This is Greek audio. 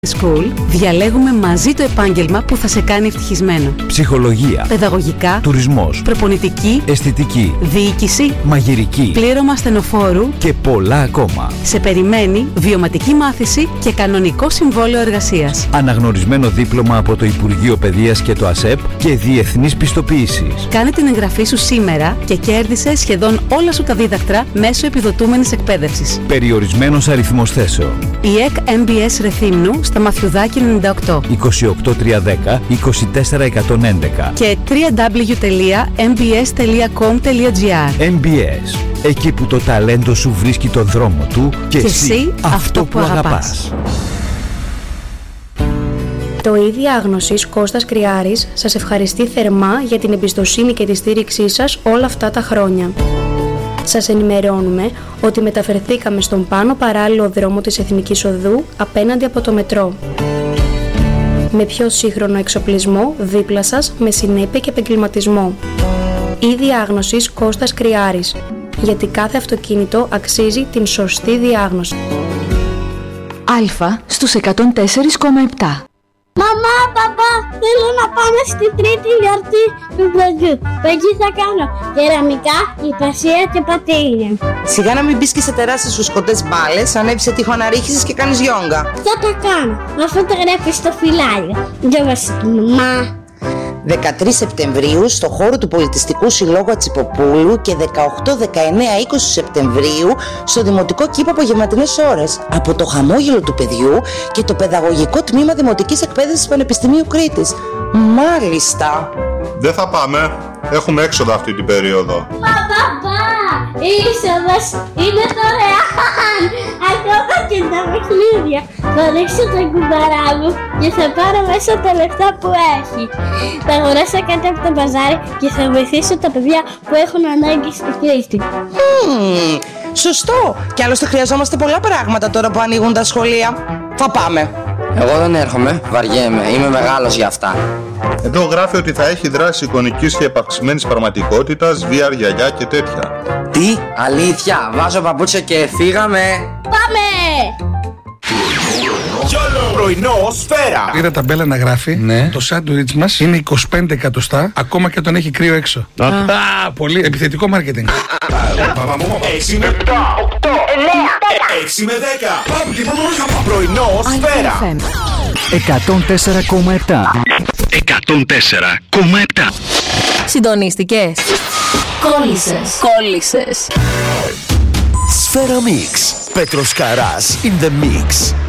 School διαλέγουμε μαζί το επάγγελμα που θα σε κάνει ευτυχισμένο. Ψυχολογία, παιδαγωγικά, τουρισμός, προπονητική, αισθητική, διοίκηση, μαγειρική, πλήρωμα στενοφόρου και πολλά ακόμα. Σε περιμένει βιωματική μάθηση και κανονικό συμβόλαιο εργασίας. Αναγνωρισμένο δίπλωμα από το Υπουργείο Παιδείας και το ΑΣΕΠ και διεθνής πιστοποίησης. Κάνε την εγγραφή σου σήμερα και κέρδισε σχεδόν όλα σου τα δίδακτρα μέσω επιδοτούμενης εκπαίδευσης. Περιορισμένος αριθμός θέσεων. Η ΕΚ MBS Ρεθύμνου στα Μαθιουδάκη 98 28310 24111 και www.mbs.com.gr. MBS, εκεί που το ταλέντο σου βρίσκει τον δρόμο του και εσύ αυτό που αγαπάς. Το ΙΔ Διάγνωσης Κώστας Κρυάρης σας ευχαριστεί θερμά για την εμπιστοσύνη και τη στήριξή σας όλα αυτά τα χρόνια. Σας ενημερώνουμε ότι μεταφερθήκαμε στον πάνω παράλληλο δρόμο της Εθνικής Οδού απέναντι από το μετρό. Με πιο σύγχρονο εξοπλισμό δίπλα σας με συνέπεια και επαγγελματισμό. ΙΔ Διάγνωσης Κώστας Κρυάρης. Γιατί κάθε αυτοκίνητο αξίζει την σωστή διάγνωση. Αλφα στους 104,7. Μαμά, παπά, θέλω να πάμε στην τρίτη γιορτή του παιδιού. Εκεί θα κάνω κεραμικά, υπασία και πατίνια. Σιγά να μην μπεις και σε τεράστιες φουσκωτές μπάλες, ανέβεις σε τείχο αναρρίχησης και κάνεις γιόγκα. Θα τα κάνω, μα φωτογράφεις στο φυλάδιο. Διάβασε την μαμά. 13 Σεπτεμβρίου στο χώρο του Πολιτιστικού Συλλόγου Ατσιποπούλου και 18, 19, 20 Σεπτεμβρίου στο Δημοτικό Κήπο απογευματινές ώρες από το χαμόγελο του παιδιού και το Παιδαγωγικό Τμήμα Δημοτικής Εκπαίδευσης Πανεπιστημίου Κρήτης. Μάλιστα. Δεν θα πάμε. Έχουμε έξοδα αυτή την περίοδο. Παπά, η είσοδος είναι δωρεάν. Ακόμα και τα παιχνίδια. Θα ρίξω τον κουμπαρά μου και θα πάρω μέσα τα λεφτά που έχει. Θα αγοράσω κάτι από το μπαζάρι και θα βοηθήσω τα παιδιά που έχουν ανάγκη στη Κρήτη. Σωστό. Και άλλωστε χρειαζόμαστε πολλά πράγματα τώρα που ανοίγουν τα σχολεία. Θα πάμε. Εγώ δεν έρχομαι, βαριέμαι, είμαι μεγάλος για αυτά. Εδώ γράφει ότι θα έχει δράση εικονικής και επαξημένης πραγματικότητας, VR, γιαγιά και τέτοια. Τι, αλήθεια, βάζω παπούτσια και φύγαμε. Πάμε! Πρωινό σφαίρα. Είδα ταμπέλα να γράφει. Ναι. Το σάντουιτς μας είναι 25 εκατοστά, ακόμα και όταν έχει κρύο έξω. Πολύ επιθετικό μάρκετινγκ. 6 με 7, 8, 9, 6 με 10. Πρωινό σφαίρα. 104,7. 104,7. Συντονίστηκες. Κόλλησες. Σφαίρα Mix. Πέτρος Καράς in the mix.